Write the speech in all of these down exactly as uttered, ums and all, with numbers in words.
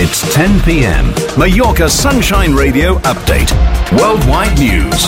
It's ten p.m. Mallorca Sunshine Radio Update. Worldwide news.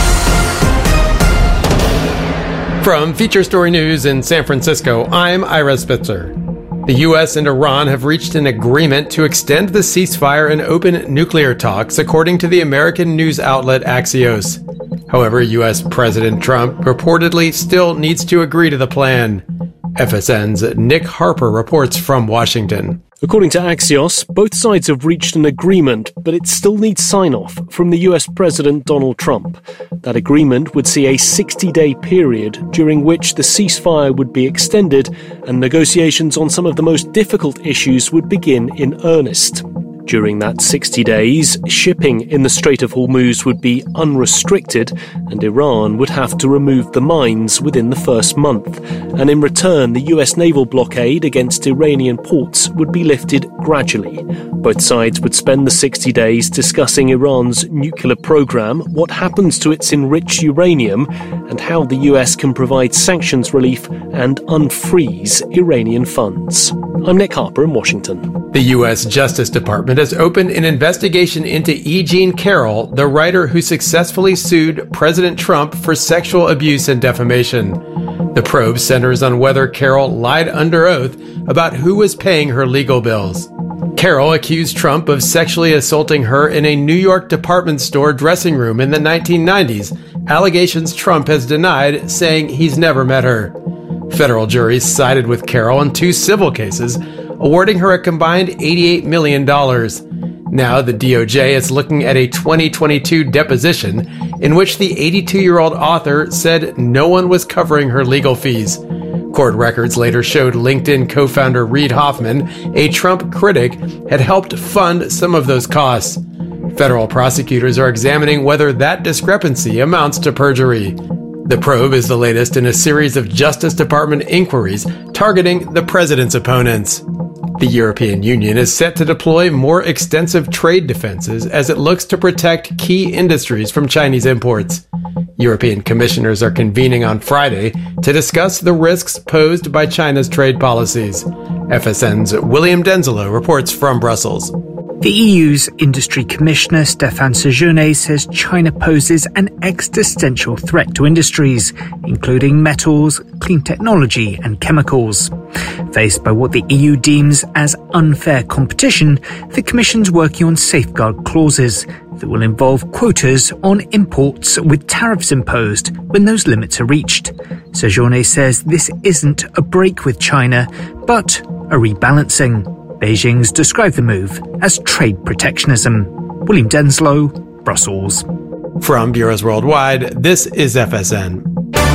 From Feature Story News in San Francisco, I'm Ira Spitzer. The U S and Iran have reached an agreement to extend the ceasefire and open nuclear talks, according to the American news outlet Axios. However, U S President Trump reportedly still needs to agree to the plan. F S N's Nick Harper reports from Washington. According to Axios, both sides have reached an agreement, but it still needs sign-off from the U S President Donald Trump. That agreement would see a sixty-day period during which the ceasefire would be extended and negotiations on some of the most difficult issues would begin in earnest. During that sixty days, shipping in the Strait of Hormuz would be unrestricted and Iran would have to remove the mines within the first month. And in return, the U S naval blockade against Iranian ports would be lifted gradually. Both sides would spend the sixty days discussing Iran's nuclear program, what happens to its enriched uranium, and how the U S can provide sanctions relief and unfreeze Iranian funds. I'm Nick Harper in Washington. The U S Justice Department has opened an investigation into E. Jean Carroll, the writer who successfully sued President Trump for sexual abuse and defamation. The probe centers on whether Carroll lied under oath about who was paying her legal bills. Carroll accused Trump of sexually assaulting her in a New York department store dressing room in the nineteen nineties, allegations Trump has denied, saying he's never met her. Federal juries sided with Carroll in two civil cases, awarding her a combined eighty-eight million dollars. Now the D O J is looking at a twenty twenty-two deposition in which the eighty-two-year-old author said no one was covering her legal fees. Court records later showed LinkedIn co-founder Reid Hoffman, a Trump critic, had helped fund some of those costs. Federal prosecutors are examining whether that discrepancy amounts to perjury. The probe is the latest in a series of Justice Department inquiries targeting the president's opponents. The European Union is set to deploy more extensive trade defenses as it looks to protect key industries from Chinese imports. European commissioners are convening on Friday to discuss the risks posed by China's trade policies. F S N's William Denzelo reports from Brussels. The E U's Industry Commissioner Stéphane Séjourné says China poses an existential threat to industries, including metals, clean technology and chemicals. Faced by what the E U deems as unfair competition, the Commission's working on safeguard clauses that will involve quotas on imports with tariffs imposed when those limits are reached. Séjourné says this isn't a break with China, but a rebalancing. Beijing's described the move as trade protectionism. William Denslow, Brussels. From Bureaus Worldwide, this is F S N.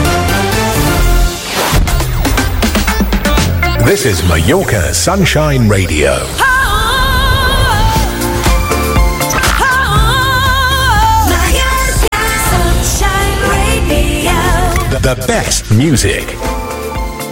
This is Mallorca Sunshine Radio. Oh, oh, Mallorca Sunshine Radio. The best music.